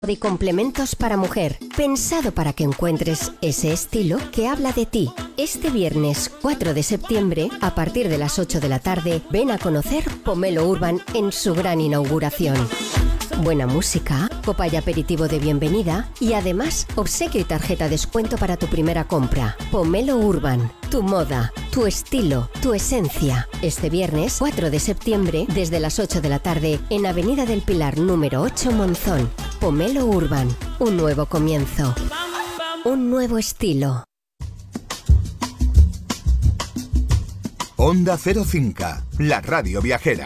De complementos para mujer, pensado para que encuentres ese estilo que habla de ti. Este viernes 4 de septiembre, a partir de las 8 de la tarde, ven a conocer Pomelo Urban en su gran inauguración. Buena música, copa y aperitivo de bienvenida y además obsequio y tarjeta descuento para tu primera compra. Pomelo Urban, tu moda, tu estilo, tu esencia. Este viernes 4 de septiembre desde las 8 de la tarde en Avenida del Pilar número 8 Monzón. Pomelo Urban, un nuevo comienzo, un nuevo estilo. Onda 05, la radio viajera.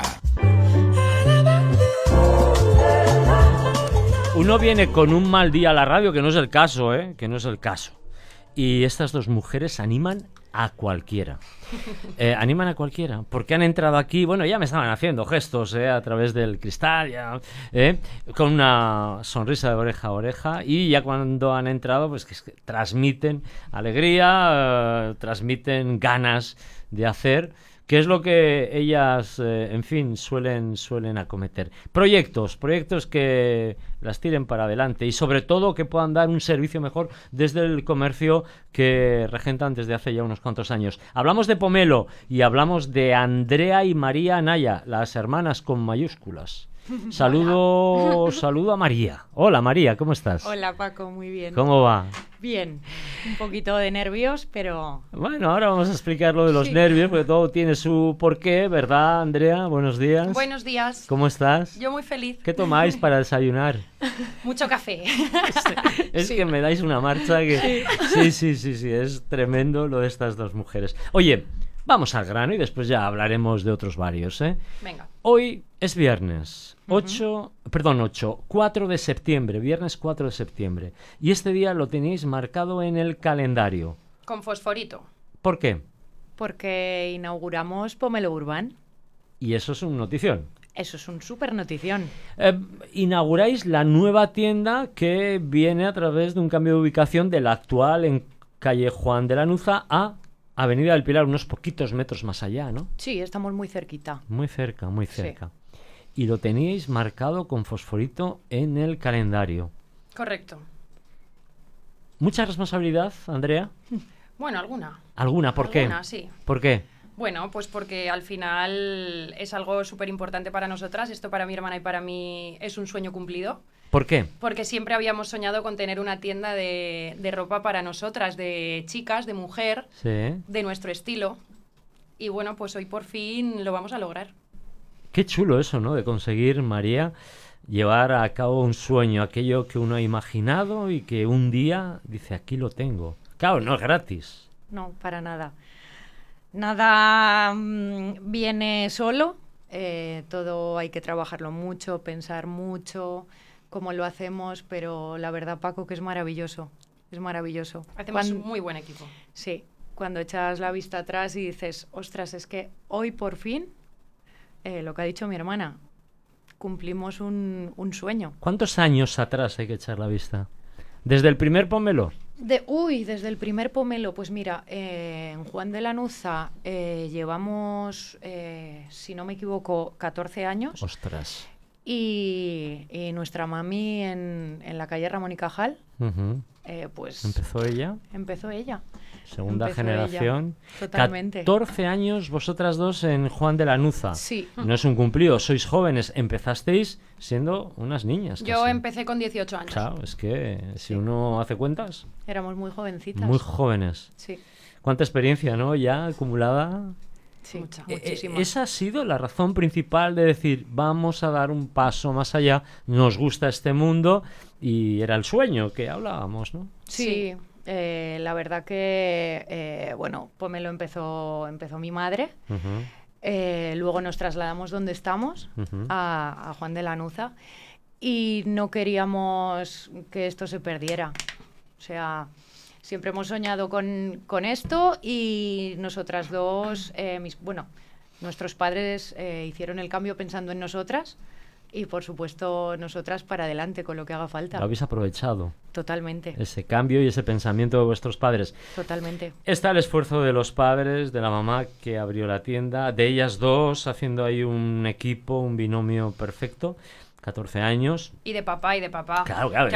Uno viene con un mal día a la radio, que no es el caso, que no es el caso. Y estas dos mujeres animan a cualquiera. Animan a cualquiera, porque han entrado aquí, bueno, ya me estaban haciendo gestos a través del cristal, ya, con una sonrisa de oreja a oreja, y ya cuando han entrado, pues que transmiten alegría, transmiten ganas de hacer, que es lo que ellas, en fin, suelen acometer. Proyectos que las tiren para adelante y sobre todo que puedan dar un servicio mejor desde el comercio que regentan desde hace ya unos cuantos años. Hablamos de Pomelo y hablamos de Andrea y María Anaya, las hermanas con mayúsculas. Saludo a María. Hola María, ¿cómo estás? Hola Paco, muy bien. ¿Cómo va? Bien, un poquito de nervios, pero... Bueno, ahora vamos a explicar lo de los nervios, porque todo tiene su porqué, ¿verdad, Andrea? Buenos días. Buenos días. ¿Cómo estás? Yo muy feliz. ¿Qué tomáis para desayunar? Mucho café. Es sí. Que me dais una marcha que... Sí, es tremendo lo de estas dos mujeres. Oye, vamos al grano y después ya hablaremos de otros varios, ¿eh? Venga. Hoy es viernes, 4 de septiembre, viernes 4 de septiembre. Y este día lo tenéis marcado en el calendario. Con fosforito. ¿Por qué? Porque inauguramos Pomelo Urban. Y eso es una notición. Eso es un súper notición. Inauguráis la nueva tienda que viene a través de un cambio de ubicación de la actual en calle Juan de Lanuza a Avenida del Pilar, unos poquitos metros más allá, ¿no? Sí, estamos muy cerquita. Muy cerca. Sí. Y lo teníais marcado con fosforito en el calendario. Correcto. ¿Mucha responsabilidad, Andrea? Bueno, alguna. ¿Alguna? ¿Por qué? Alguna, sí. ¿Por qué? Bueno, pues porque al final es algo súper importante para nosotras. Esto para mi hermana y para mí es un sueño cumplido. ¿Por qué? Porque siempre habíamos soñado con tener una tienda de ropa para nosotras, de chicas, de mujer, Sí. de nuestro estilo. Y bueno, pues hoy por fin lo vamos a lograr. Qué chulo eso, ¿no? De conseguir, María, llevar a cabo un sueño, aquello que uno ha imaginado y que un día dice, aquí lo tengo. Claro, no es gratis. No, para nada. Nada viene solo. Todo hay que trabajarlo mucho, pensar mucho cómo lo hacemos, pero la verdad, Paco, que es maravilloso. Es maravilloso. Hacemos un muy buen equipo. Sí, cuando echas la vista atrás y dices, ostras, es que hoy por fin, lo que ha dicho mi hermana, cumplimos un sueño. ¿Cuántos años atrás hay que echar la vista? ¿Desde el primer Pomelo? Desde el primer Pomelo, pues mira, en Juan de Lanuza llevamos, si no me equivoco, 14 años. Ostras. Y nuestra mami en la calle Ramón y Cajal, pues... ¿Empezó ella? Empezó ella. Segunda Empezó generación. ella. Totalmente. 14 años vosotras dos en Juan de Lanuza. Sí. No es un cumplido, sois jóvenes. Empezasteis siendo unas niñas. Yo casi. empecé con 18 años. Claro, es que si Sí. uno hace cuentas, Éramos muy jovencitas. muy jóvenes. Sí, ¿Cuánta experiencia, no? Ya acumulada. sí, Mucha. muchísima. Esa ha sido la razón principal de decir, vamos a dar un paso más allá, nos gusta este mundo, y era el sueño que hablábamos, ¿no? Sí, la verdad que, bueno, Pomelo empezó mi madre. Luego nos trasladamos donde estamos, a Juan de Lanuza, y no queríamos que esto se perdiera. O sea, siempre hemos soñado con esto, y nosotras dos, nuestros padres hicieron el cambio pensando en nosotras, y por supuesto nosotras para adelante con lo que haga falta. Lo habéis aprovechado, Totalmente, ese cambio y ese pensamiento de vuestros padres. totalmente. Está el esfuerzo de los padres, de la mamá que abrió la tienda, de ellas dos haciendo ahí un equipo, un binomio perfecto. 14 años. Y de papá, y de papá. Claro, claro.